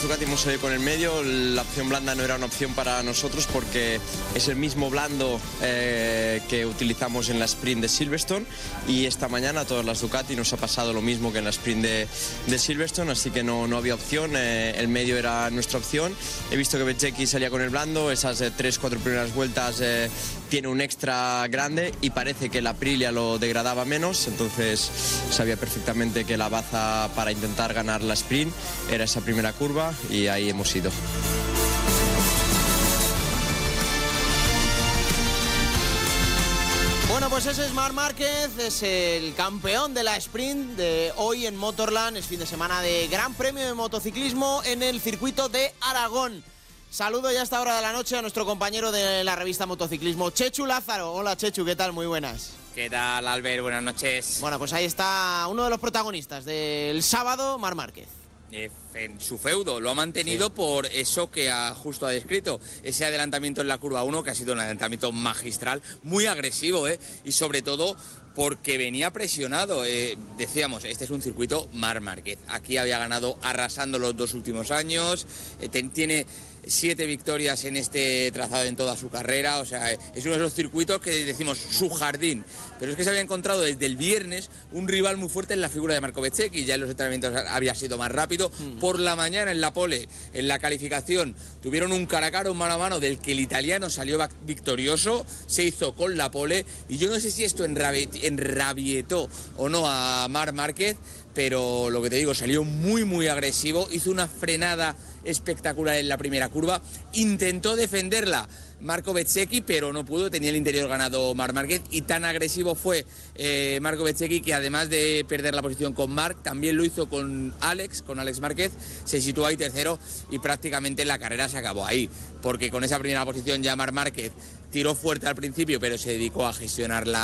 Ducati hemos salido con el medio. La opción blanda no era una opción para nosotros porque es el mismo blando que utilizamos en la sprint de Silverstone, y esta mañana a todas las Ducati nos ha pasado lo mismo que en la sprint de Silverstone, así que no había opción. El medio era nuestra opción. He visto que Bezzecchi salía con el blando, esas 3-4 primeras vueltas tiene un extra grande y parece que la Aprilia lo degradaba menos, entonces sabía perfectamente que la baza para intentar ganar la sprint era esa primera curva y ahí hemos ido. Bueno, pues ese es Marc Márquez, es el campeón de la sprint de hoy en Motorland. Es fin de semana de Gran Premio de Motociclismo en el circuito de Aragón. Saludo ya a esta hora de la noche a nuestro compañero de la revista Motociclismo, Chechu Lázaro. Hola Chechu, ¿qué tal? Muy buenas. ¿Qué tal, Albert? Buenas noches. Bueno, pues ahí está uno de los protagonistas del sábado, Marc Márquez. En su feudo lo ha mantenido, sí, por eso que justo ha descrito, ese adelantamiento en la curva 1, que ha sido un adelantamiento magistral, muy agresivo, y sobre todo porque venía presionado. Decíamos, este es un circuito Marc Márquez. Aquí había ganado arrasando los 2 últimos años, tiene 7 victorias en este trazado en toda su carrera, o sea, es uno de esos circuitos que decimos su jardín, pero es que se había encontrado desde el viernes un rival muy fuerte en la figura de Marco Bezzecchi. Ya en los entrenamientos había sido más rápido, por la mañana en la pole, en la calificación, tuvieron un cara a cara, un mano a mano, del que el italiano salió victorioso, se hizo con la pole, y yo no sé si esto enrabietó o no a Marc Márquez, pero lo que te digo, salió muy agresivo, hizo una frenada espectacular en la primera curva, intentó defenderla Marco Bezzecchi, pero no pudo, tenía el interior ganado Marc Márquez, y tan agresivo fue Marco Bezzecchi que además de perder la posición con Marc, también lo hizo con Alex Márquez, se situó ahí tercero y prácticamente la carrera se acabó ahí, porque con esa primera posición ya Marc Márquez tiró fuerte al principio, pero se dedicó a gestionar